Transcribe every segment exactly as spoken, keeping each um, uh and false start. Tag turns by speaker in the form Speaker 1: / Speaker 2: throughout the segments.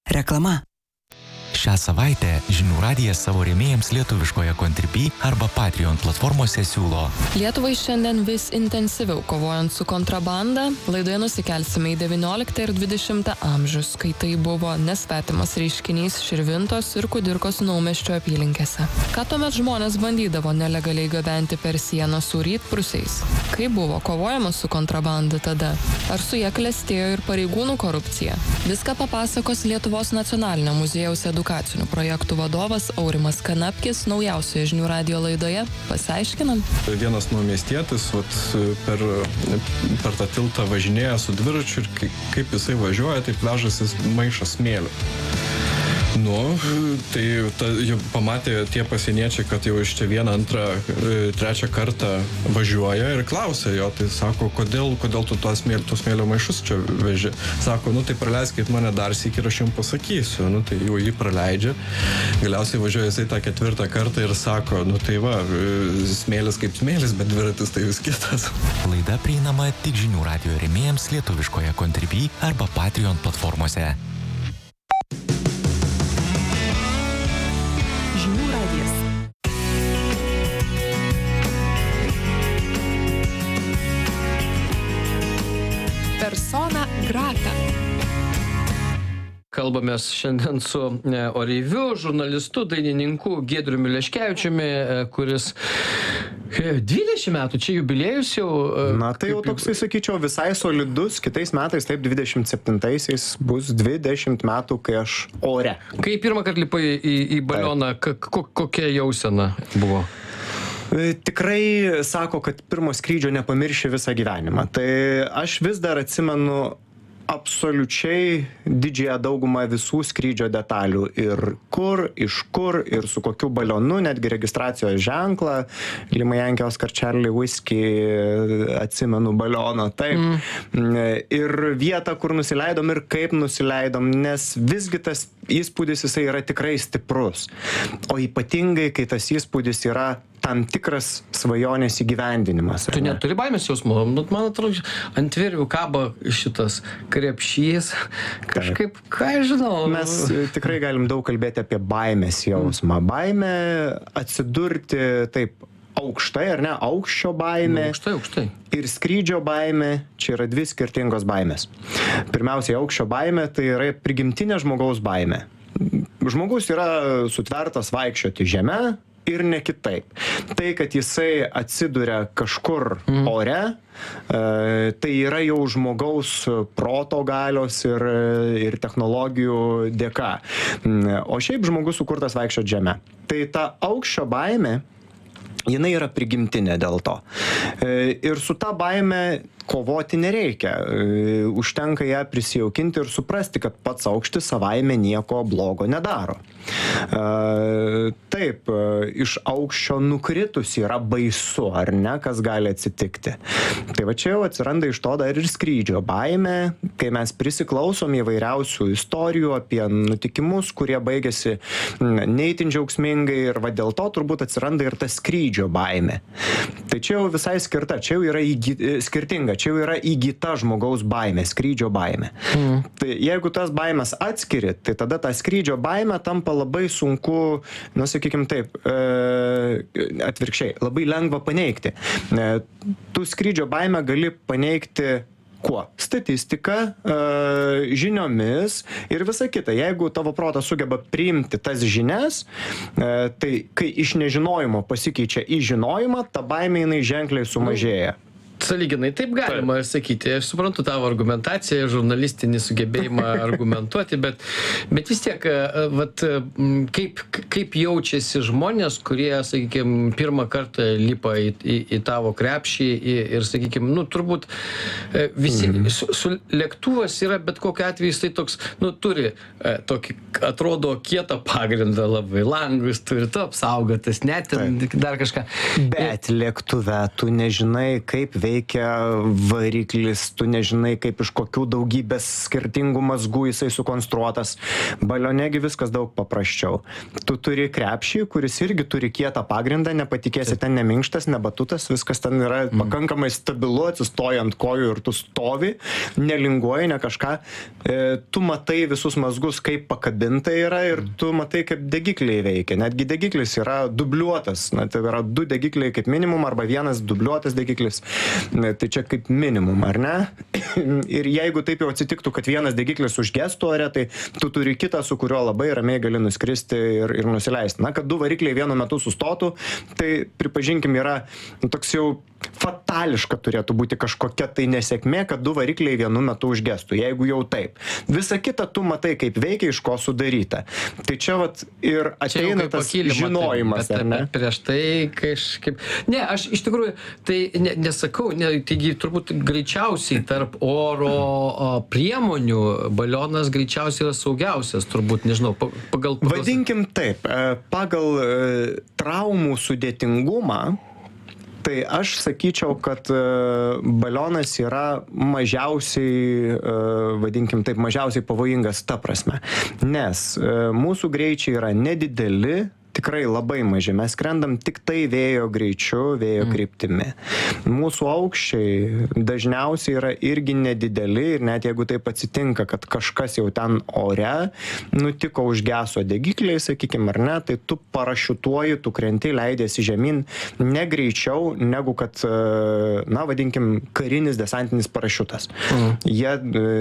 Speaker 1: Reklama.
Speaker 2: Šią savaitę Žinių radijas savo rėmėjams lietuviškoje Contribui arba Patreon platformose siūlo.
Speaker 3: Lietuvai šiandien vis intensyviau kovojant su kontrabanda, laidoje nusikelsime į devynioliktą ir dvidešimtą amžius, kai tai buvo nesvetimas reiškinys Širvintos ir Kudirkos Naumiesčio apylinkėse. Ką tuomet žmonės bandydavo nelegaliai gabenti per sieną su rytprūsiais? Kaip buvo kovojama su kontrabanda tada? Ar su ja klestėjo ir pareigūnų korupcija? Viską papasakos Lietuvos nacionalinio muziejaus edukacinių projektų vadovas Aurimas Kanapkis naujausioje Žinių radijo laidoje. Pasiaiškinam.
Speaker 4: Vienas naumiestietis vat, per, per tą tiltą važinėja su dviračiu ir kaip jisai važiuoja, taip vežasi maišą smėlių. Nu, tai ta, jau pamatė tie pasieniečiai, kad jau iš čia vieną, antrą, trečią kartą važiuoja ir klausia jo, tai sako, kodėl, kodėl tu tos smėlio, tos smėlio maišus čia veži. Sako, nu tai praleiskit mane dar sykį ir aš jums pasakysiu. Nu tai jau jį praleidžia. Galiausiai važiuoja jisai tą ketvirtą kartą ir sako, nu tai va, smėlis kaip smėlis, bet dviratis tai vis kitas.
Speaker 2: Laida prieinama tik Žinių radijo rėmėjams lietuviškoje Contribui arba Patreon platformose.
Speaker 1: Žinių radijas. Persona grata.
Speaker 5: Kalbamės šiandien su oreiviu, žurnalistu, dainininku Giedriumi Leškevičiumi, kuris dvidešimt metų, čia jubiliejus jau.
Speaker 6: Na tai jau toksai, sakyčiau, visai solidus. Kitais metais, taip, dvidešimt septintaisiais bus dvidešimt metų, kai aš ore.
Speaker 5: Kai pirmą kartą lipai į, į balioną, k- kokia jausena buvo?
Speaker 6: Tikrai sako, kad pirmo skrydžio nepamirši visą gyvenimą. Tai aš vis dar atsimenu absoliučiai didžiąją daugumą visų skrydžio detalių. Ir kur, iš kur, ir su kokiu balionu, netgi registracijos ženklą. Lima Yankee Oscar Charlie Whiskey atsimenu balioną. Taip. Mm. Ir vietą, kur nusileidom ir kaip nusileidom, nes visgi tas įspūdis jisai yra tikrai stiprus. O ypatingai, kai tas įspūdis yra tam tikras svajonės įgyvendinimas.
Speaker 5: Tu neturi baimės jausmo? Man atrodo, ant virvių kaba šitas krepšys. Kažkaip, ką aš žinau.
Speaker 6: Mes tikrai galim daug kalbėti apie baimės jausmą. Baimė atsidurti taip aukštai, ar ne? Aukščio baimė.
Speaker 5: Aukštai, aukštai.
Speaker 6: Ir skrydžio baimė, čia yra dvi skirtingos baimės. Pirmiausiai, aukščio baimė tai yra prigimtinė žmogaus baimė. Žmogus yra sutvertas vaikščioti žeme, ir ne kitaip. Tai, kad jisai atsiduria kažkur mm. ore, e, tai yra jau žmogaus proto galios ir, ir technologijų dėka. O šiaip žmogus sukurtas vaikščioti žeme. Tai ta aukščio baimė, jinai yra prigimtinė dėl to. E, ir su ta baime kovoti nereikia. E, užtenka ją prisijaukinti ir suprasti, kad pats aukštis savaime nieko blogo nedaro. E, taip, iš aukščio nukritus yra baisu, ar ne, kas gali atsitikti. Tai va čia jau atsiranda iš to dar ir skrydžio baimė, kai mes prisiklausom įvairiausių istorijų apie nutikimus, kurie baigėsi neįtin džiaugsmingai ir va dėl to turbūt atsiranda ir tas skrydžio baimė. Tai čia jau visai skirta, čia jau yra įgy, skirtinga, čia jau yra įgyta žmogaus baimė, skrydžio baimė. Mm. Tai jeigu tas baimės atskiri, tai tada tą skrydžio baimę tampa labai sunku, nu sakykim taip, e, atvirkščiai, labai lengva paneigti. E, tu skrydžio baimę gali paneigti kuo? Statistika, e, žiniomis ir visa kita. Jeigu tavo protas sugeba priimti tas žinias, e, tai kai iš nežinojimo pasikeičia į žinojimą, ta baimė jinai ženkliai sumažėja.
Speaker 5: Sąlyginai, taip galima taip. sakyti. Aš suprantu tavo argumentaciją, žurnalistinį sugebėjimą argumentuoti, bet, bet vis tiek, vat, kaip, kaip jaučiasi žmonės, kurie, sakykime, pirmą kartą lipa į, į, į tavo krepšį ir, sakykime, nu, turbūt visi, mm. su, su lėktuvas yra, bet kokiu atveju jis tai toks, nu, turi tokį, atrodo, kietą pagrindą labai, langus turi, tu apsaugotas, net dar kažką.
Speaker 6: Bet lėktuve tu nežinai, kaip veikia veikia variklis, tu nežinai, kaip iš kokių daugybės skirtingų mazgų jisai sukonstruotas. Balionegi viskas daug paprasčiau. Tu turi krepšį, kuris irgi turi kietą pagrindą, nepatikėsi, ten neminkštas, nebatutas, viskas ten yra mm. pakankamai stabilu, atsistoja ant kojų ir tu stovi, nelinguoji, ne kažką. E, tu matai visus mazgus, kaip pakabinta yra ir tu matai, kaip degikliai veikia. Netgi degiklis yra dubliuotas. Na, tai yra du degikliai kaip minimum arba vienas dubliuotas degiklis. Tai čia kaip minimum, ar ne? Ir jeigu taip jau atsitiktų, kad vienas degiklis užgestų ore, tai tu turi kitą, su kuriuo labai ramiai gali nuskristi ir, ir nusileisti. Na, kad du varikliai vienu metu sustotų, tai pripažinkim yra toks jau fatališka turėtų būti kažkokia tai nesėkmė, kad du varikliai vienu metu užgestų, jeigu jau taip. Visa kita tu matai, kaip veikia, iš ko sudaryta. Tai čia vat ir ateina tas žinojimas,
Speaker 5: tai,
Speaker 6: ar ne?
Speaker 5: Prieš tai kažkaip... Ne, aš iš tikrųjų, tai ne, nesakau, ne, taigi turbūt greičiausiai tarp oro o, priemonių balionas greičiausiai yra saugiausias, turbūt, nežinau, pagal... pagal...
Speaker 6: Vadinkim taip, pagal traumų sudėtingumą, tai aš sakyčiau, kad balionas yra mažiausiai, vadinkim taip, mažiausiai pavojingas ta prasme. Nes mūsų greičiai yra nedideli, tikrai labai maži. Mes skrendam tik tai vėjo greičiu, vėjo kryptimi. Mūsų aukščiai dažniausiai yra irgi nedideli ir net jeigu taip atsitinka, kad kažkas jau ten ore nutiko, užgeso degikliai, sakykime, ar ne, tai tu parašiutuoji, tu krenti, leidėsi žemyn ne greičiau negu kad, na, vadinkim, karinis desantinis parašiutas. Mhm. Jie,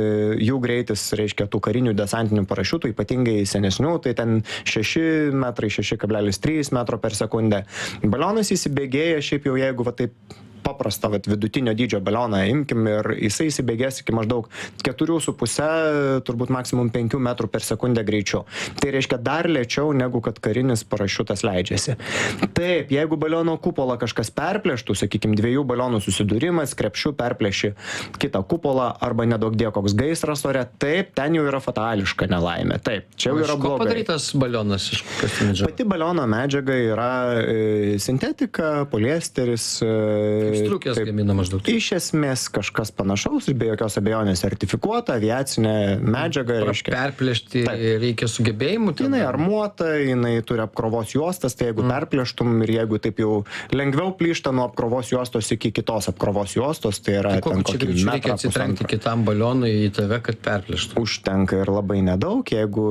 Speaker 6: jų greitis, reiškia, tų karinių desantinių parašiutų, ypatingai senesnių, tai ten šeši metrai, šeši kablelis trys metro per sekundę. Balionas įsibėgėja, šiaip jau jeigu va taip paprastą vat, vidutinio dydžio balioną imkim ir jisai įsibėgės iki maždaug keturių su puse, turbūt maksimum penkių metrų per sekundę greičiu. Tai reiškia dar lėčiau negu kad karinis parašiutas leidžiasi. Taip, jeigu baliono kupolą kažkas perplėštų, sakykime, dviejų balionų susidūrimas, krepšių perplėši kitą kupolą arba nedaug die koks gaisras ore, taip, ten jau yra fatališka nelaimė. Taip, čia jau yra blogai.
Speaker 5: Ko padarytas balionas iš kokios medžiagos?
Speaker 6: Pati baliono medžiaga yra e, sintetika, poliesteris, e,
Speaker 5: Strukės gamina maždaug.
Speaker 6: Iš esmės kažkas panašaus, be jokios abejonės sertifikuota, aviacinė medžiaga. Reiškia.
Speaker 5: Perplėšti taip. Reikia sugebėjimų.
Speaker 6: Tada. Jinai armuota, jinai turi apkrovos juostas, tai jeigu mm. perplėštum ir jeigu taip jau lengviau plyšta nuo apkrovos juostos iki kitos apkrovos juostos, tai yra
Speaker 5: tai ten kokį metrą. Reikia atsitrenkti kitam balionui į tave, kad perplėštų.
Speaker 6: Užtenka ir labai nedaug, jeigu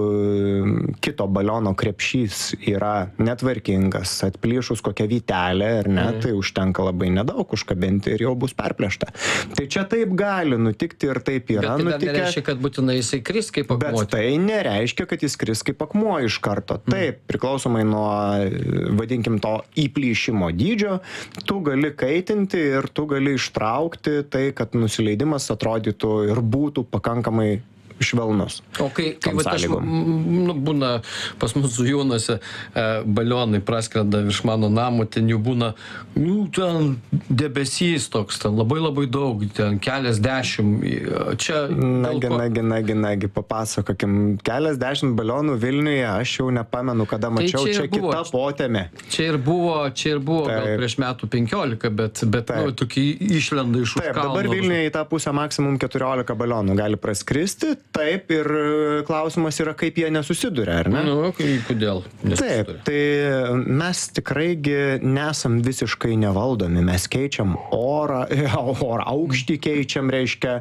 Speaker 6: kito baliono krepšys yra netvarkingas, atplyšus kokią vytelę, ar ne, mm. tai užtenka labai nedaug užkabinti ir jau bus perplėšta. Tai čia taip gali nutikti ir taip yra nutikę. Bet tai
Speaker 5: nereiškia, kad būtinai jisai kris kaip akmuo.
Speaker 6: Bet tai nereiškia, kad jis kris kaip akmuo iš karto. Taip, priklausomai nuo, vadinkim, to įplyšimo dydžio, tu gali kaitinti ir tu gali ištraukti tai, kad nusileidimas atrodytų ir būtų pakankamai švelnus.
Speaker 5: O kai, kai va, aš, nu, būna pas mus Zujūnuose e, balionai praskrenda virš mano namo, ten jų būna, nu, ten debesys toks, ten labai labai daug, ten keliasdešimt. Čia...
Speaker 6: Nagi, ko... nagi, nagi, nagi, papasakokim, keliasdešimt balionų Vilniuje, aš jau nepamenu, kada mačiau, tai čia, čia buvo, kita potėmė.
Speaker 5: Čia ir buvo, čia ir buvo gal prieš metų penkiolika, bet, bet nu, tokį išlenda iš už kalno.
Speaker 6: Taip, dabar Vilniuje į tą pusę maksimum keturiolika balionų gali praskristi. Taip, ir klausimas yra, kaip jie nesusiduria, ar ne?
Speaker 5: Nu, kodėl nesusiduria?
Speaker 6: Taip, tai mes tikraigi nesam visiškai nevaldomi. Mes keičiam orą, orą aukštį keičiam, reiškia,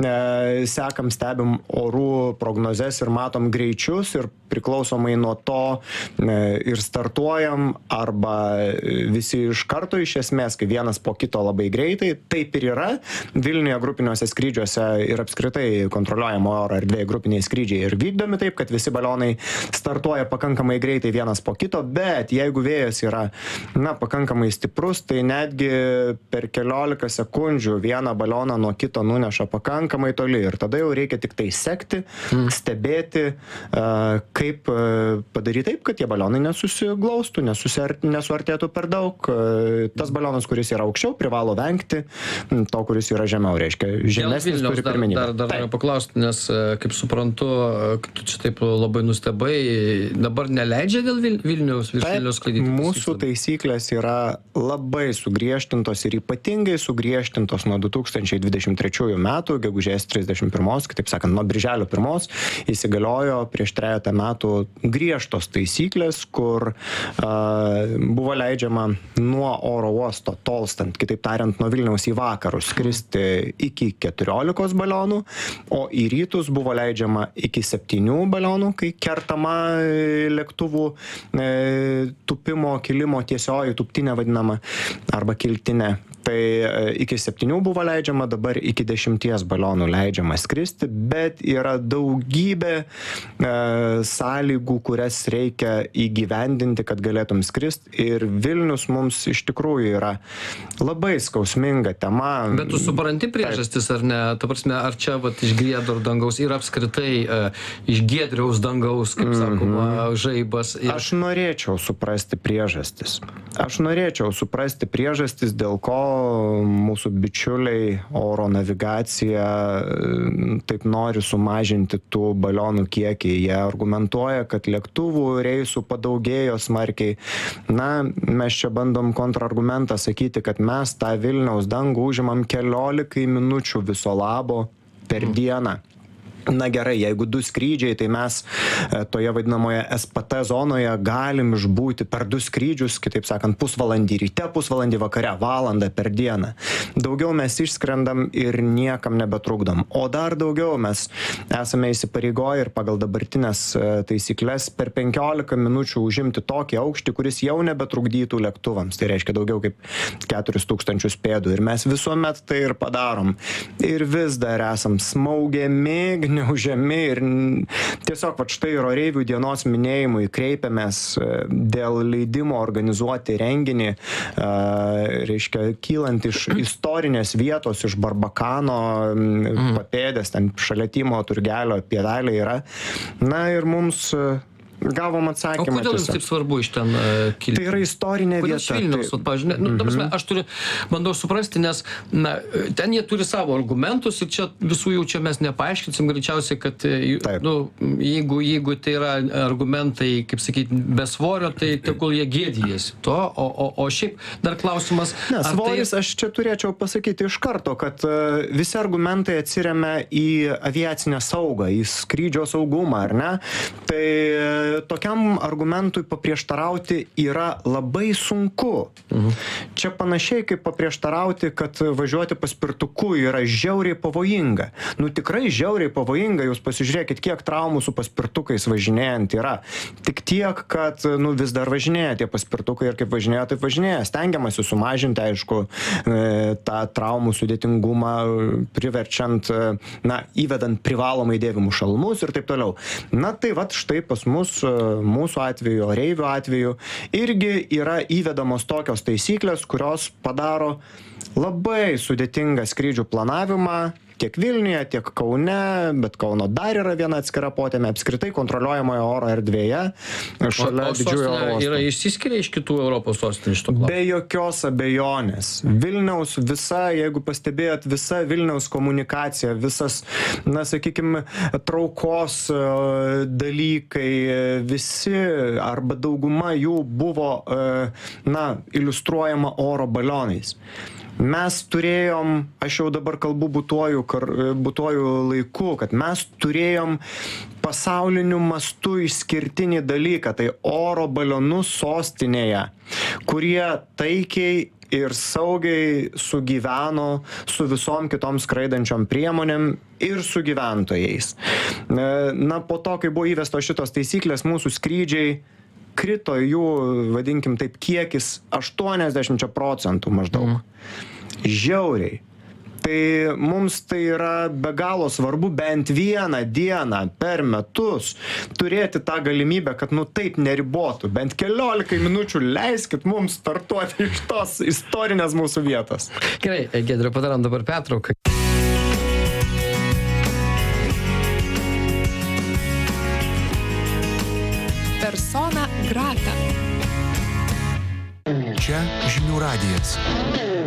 Speaker 6: sekam, stebim orų prognozes ir matom greičius ir priklausomai nuo to ir startuojam arba visi iš karto iš esmės, kai vienas po kito labai greitai. Taip ir yra. Vilniuje grupiniuose skrydžiuose ir apskritai kontroliuojamo oro erdvėje grupiniai skrydžiai ir vykdomi taip, kad visi balionai startuoja pakankamai greitai vienas po kito, bet jeigu vėjas yra, na, pakankamai stiprus, tai netgi per keliolika sekundžių vieną balioną nuo kito nuneša pakankamai toli ir tada jau reikia tik tai sekti, mm. stebėti, uh, kaip uh, padaryti taip, kad tie balionai nesusiglaustų, nesuartėtų per daug. Uh, tas balionas, kuris yra aukščiau, privalo vengti to, kuris yra žemiau, reiškia, žemesnis turi pirmenybę.
Speaker 5: Dar, dar, dar paklausti, nes uh, kaip suprantu, tu čia taip labai nustebai, dabar neleidžia dėl Vil- Vilniaus virš Vilniaus skraidyti?
Speaker 6: Mūsų taisyklės yra labai sugriežtintos ir ypatingai sugriežtintos nuo du tūkstančiai dvidešimt trečiųjų metų, gegužės trisdešimt pirmos, kitaip sakant, nuo birželio pirmos įsigaliojo prieš trejatą metų griežtos taisyklės, kur a, buvo leidžiama nuo oro uosto tolstant, kitaip tariant, nuo Vilniaus į vakarus skristi iki keturiolikos balionų, o į rytus buvo leidžiama iki septynių balionų, kai kertama lėktuvų e, tupimo, kilimo tiesioji tuptinė vadinama, arba kiltinė. Tai e, iki septynių buvo leidžiama, dabar iki dešimties balionų leidžiama skristi, bet yra daugybė e, sąlygų, kurias reikia įgyvendinti, kad galėtum skristi. Ir Vilnius mums iš tikrųjų yra labai skausminga tema.
Speaker 5: Bet tu supranti priežastis, ar ne? Ta prasme, ar čia vat, iš Giedro dangaus ir apskritai uh, iš Giedriaus dangaus, kaip sakoma, mm-hmm. žaibas. Ir...
Speaker 6: Aš norėčiau suprasti priežastis. Aš norėčiau suprasti priežastis, dėl ko mūsų bičiuliai oro navigacija taip nori sumažinti tų balionų kiekį. Jie argumentuoja, kad lėktuvų reisų padaugėjo smarkiai. Na, mes čia bandom kontrargumentą sakyti, kad mes tą Vilniaus dangų užimam keliolikai minučių viso labo per dieną. Na gerai, jeigu du skrydžiai, tai mes toje vadinamoje S P T zonoje galim išbūti per du skrydžius, kitaip sakant, pusvalandį ryte, pusvalandį vakare, valandą per dieną. Daugiau mes išskrendam ir niekam nebetrukdom. O dar daugiau mes esame įsipareigoję ir pagal dabartinės taisyklės per penkiolika minučių užimti tokį aukštį, kuris jau nebetrukdytų lėktuvams. Tai reiškia daugiau kaip keturis tūkstančius pėdų. Ir mes visuomet tai ir padarom. Ir vis dar esam smaugiami, neužėmi ir tiesiog vat štai oreivių dienos minėjimui kreipiamės dėl leidimo organizuoti renginį, reiškia, kylant iš istorinės vietos, iš Barbakano mm. papėdės, ten šalia Tymo turgelio pievelė yra. Na ir mums gavom atsakymą.
Speaker 5: O kodėl jums taip svarbu iš ten uh, kilti?
Speaker 6: Tai yra istorinė
Speaker 5: kodėl
Speaker 6: vieta.
Speaker 5: Kodėl Vilniaus, tai... pavyzdžiui, nu, ta prasme, aš turiu, bandau suprasti, nes na, ten jie turi savo argumentus ir čia visų jau čia mes nepaaiškinsim, greičiausiai, kad nu, jeigu, jeigu tai yra argumentai, kaip sakyti, be svorio, tai tegul jie gėdijasi to, o, o, o šiaip dar klausimas...
Speaker 6: Ne, svoris, tai... aš čia turėčiau pasakyti iš karto, kad uh, visi argumentai atsiremia į aviacinę saugą, į skrydžio saugumą, ar ne? Tai tokiam argumentui paprieštarauti yra labai sunku. Mhm. Čia panašiai kaip paprieštarauti, kad važiuoti paspirtuku yra žiauriai pavojinga. Nu tikrai žiauriai pavojinga, jūs pasižiūrėkit, kiek traumų su paspirtukais važinėjant yra. Tik tiek, kad nu, vis dar važinėja tie paspirtukai ir kaip važinėja, taip važinėja. Stengiamasi sumažinti, aišku, tą traumų sudėtingumą, priverčiant, na, įvedant privalomai dėvimų šalmus ir taip toliau. Na tai vat štai pas mus mūsų atveju, oreivių atveju, irgi yra įvedamos tokios taisyklės, kurios padaro labai sudėtingą skrydžių planavimą tiek Vilniuje, tiek Kaune, bet Kauno dar yra viena atskira potėmė, apskritai kontroliuojamoje oro erdvėje, šalia didžiųjų oro uostų.
Speaker 5: Yra išsiskiria iš kitų Europos sostinių iš to klausimų?
Speaker 6: Be jokios abejonės. Vilniaus visa, jeigu pastebėjot, visa Vilniaus komunikacija, visas, na, sakykime, traukos dalykai, visi arba dauguma jų buvo, na, iliustruojama oro balionais. Mes turėjom, aš jau dabar kalbu būtuoju, būtuoju laiku, kad mes turėjom pasauliniu mastu išskirtinį dalyką, tai oro balionus sostinėje, kurie taikiai ir saugiai sugyveno su visom kitom skraidančiom priemonėm ir su gyventojais. Na, po to, kai buvo įvestos šitos taisyklės, mūsų skrydžiai krito jų, vadinkim taip, kiekis aštuoniasdešimt procentų maždaug. Mm. Žiauriai. Tai mums tai yra be galo svarbu bent vieną dieną per metus turėti tą galimybę, kad nu taip neribotų. Bent keliolikai minučių leiskit mums startuoti iš tos istorinės mūsų vietos.
Speaker 5: Gerai, Giedriau, padarom dabar pertrauką.
Speaker 1: Persona grata.
Speaker 2: Čia Žinių radijas.